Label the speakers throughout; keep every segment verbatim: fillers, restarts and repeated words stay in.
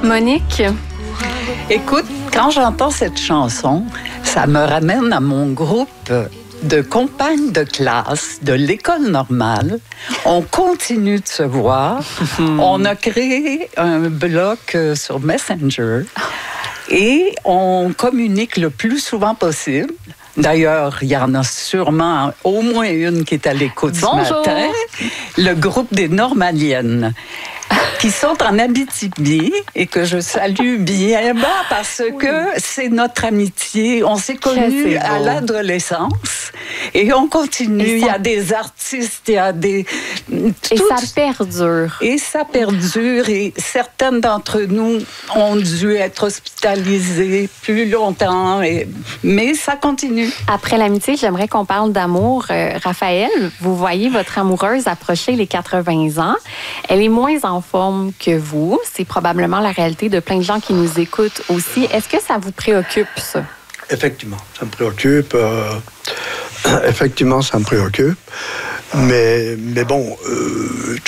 Speaker 1: Monique?
Speaker 2: Écoute, quand j'entends cette chanson, ça me ramène à mon groupe de compagnes de classe de l'école normale. On continue de se voir. On a créé un bloc sur Messenger et on communique le plus souvent possible. D'ailleurs, il y en a sûrement au moins une qui est à l'écoute ce matin. Le groupe des Normaliennes, qui sont en Abitibi et que je salue bien bas parce que c'est notre amitié. On s'est connus à l'adolescence et on continue. Et ça... Il y a des artistes, il y a des...
Speaker 1: Et tout... ça perdure.
Speaker 2: Et ça perdure et certaines d'entre nous ont dû être hospitalisées plus longtemps, et... mais ça continue.
Speaker 1: Après l'amitié, j'aimerais qu'on parle d'amour. Euh, Raphaël, vous voyez votre amoureuse approcher les quatre-vingts ans. Elle est moins en forme que vous. C'est probablement la réalité de plein de gens qui nous écoutent aussi. Est-ce que ça vous préoccupe, ça?
Speaker 3: Effectivement, ça me préoccupe. Euh, effectivement, ça me préoccupe. Mais, mais bon, euh,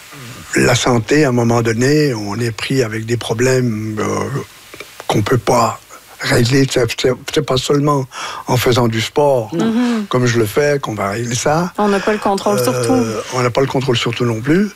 Speaker 3: la santé, à un moment donné, on est pris avec des problèmes euh, qu'on ne peut pas régler. C'est, c'est, c'est pas seulement en faisant du sport, mm-hmm. comme je le fais, qu'on va régler ça.
Speaker 1: On n'a pas le contrôle euh, sur tout.
Speaker 3: On n'a pas le contrôle sur tout non plus.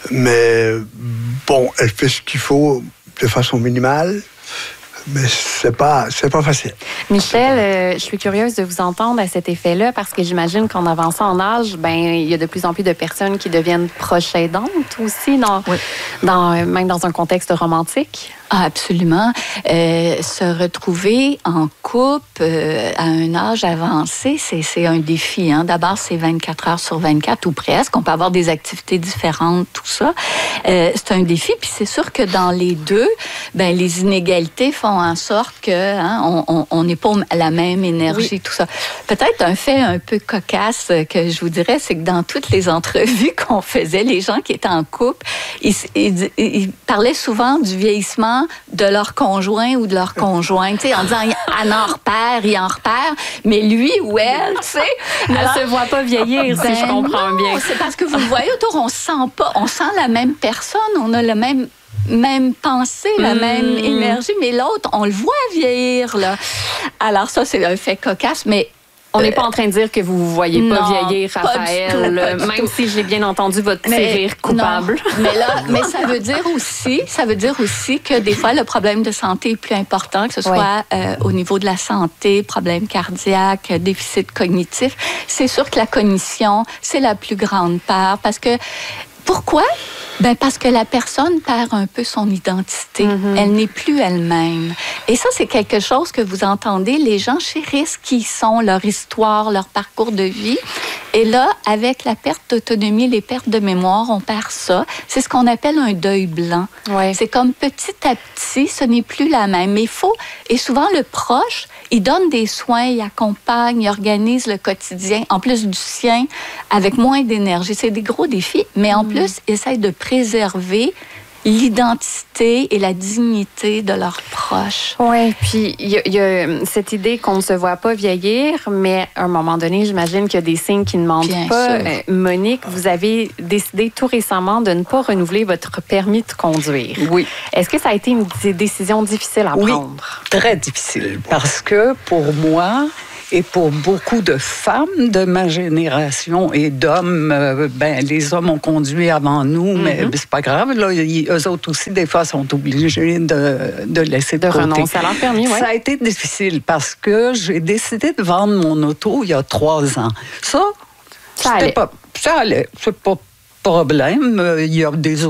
Speaker 3: Mais bon, elle fait ce qu'il faut de façon minimale. Mais c'est pas, c'est pas facile.
Speaker 1: Michel, euh, je suis curieuse de vous entendre à cet effet-là parce que j'imagine qu'en avançant en âge, ben il y a de plus en plus de personnes qui deviennent proches aidantes aussi, dans, oui. dans, même dans un contexte romantique.
Speaker 4: Ah, absolument. Euh, se retrouver en couple euh, à un âge avancé, c'est, c'est un défi. Hein. D'abord, c'est vingt-quatre heures sur vingt-quatre ou presque. On peut avoir des activités différentes, tout ça. Euh, c'est un défi. Puis c'est sûr que dans les deux, ben les inégalités font en sorte que hein, on n'est pas à la même énergie, oui. tout ça. Peut-être un fait un peu cocasse que je vous dirais, c'est que dans toutes les entrevues qu'on faisait, les gens qui étaient en couple, ils, ils, ils parlaient souvent du vieillissement de leur conjoint ou de leur conjointe, tu sais, en disant elle en repère, il en repère, mais lui ou elle, tu sais,
Speaker 1: ne se voit pas vieillir, ben si je comprends
Speaker 4: non,
Speaker 1: bien.
Speaker 4: C'est parce que vous le voyez autour, on sent pas, on sent la même personne, on a le même même pensée, la mmh. même énergie, mais l'autre, on le voit vieillir, là. Alors ça, c'est un fait cocasse, mais
Speaker 1: on n'est pas en train de dire que vous ne voyez pas non, vieillir, Raphaël,
Speaker 4: tout,
Speaker 1: même si j'ai bien entendu votre petit rire coupable.
Speaker 4: Non, mais là, mais ça veut dire aussi, ça veut dire aussi que des fois, le problème de santé est plus important, que ce soit oui. euh, au niveau de la santé, problème cardiaque, déficit cognitif. C'est sûr que la cognition, c'est la plus grande part, parce que pourquoi? Ben parce que la personne perd un peu son identité. Mm-hmm. Elle n'est plus elle-même. Et ça, c'est quelque chose que vous entendez. Les gens chérissent qui ils sont, leur histoire, leur parcours de vie. Et là, avec la perte d'autonomie, les pertes de mémoire, on perd ça. C'est ce qu'on appelle un deuil blanc. Ouais. C'est comme petit à petit, ce n'est plus la même. Mais il faut, et souvent le proche, il donne des soins, il accompagne, il organise le quotidien, en plus du sien, avec moins d'énergie. C'est des gros défis, mais en mm. plus, il essaie de préserver l'identité et la dignité de leurs proches.
Speaker 1: Oui, puis il y, y a cette idée qu'on ne se voit pas vieillir, mais à un moment donné, j'imagine qu'il y a des signes qui ne mentent Bien pas. Euh, Monique, vous avez décidé tout récemment de ne pas renouveler votre permis de conduire.
Speaker 2: Oui.
Speaker 1: Est-ce que ça a été une décision difficile à
Speaker 2: oui,
Speaker 1: prendre?
Speaker 2: Très difficile, parce que pour moi, et pour beaucoup de femmes de ma génération et d'hommes, euh, ben les hommes ont conduit avant nous, mm-hmm. mais c'est pas grave. Là, ils, eux autres aussi, des fois, sont obligés de, de laisser de, de côté.
Speaker 1: renoncer à leur permis, oui.
Speaker 2: Ça a été difficile parce que j'ai décidé de vendre mon auto il y a trois ans. Ça,
Speaker 1: ça allait.
Speaker 2: Pas, ça allait. C'est pas problème. Il y a des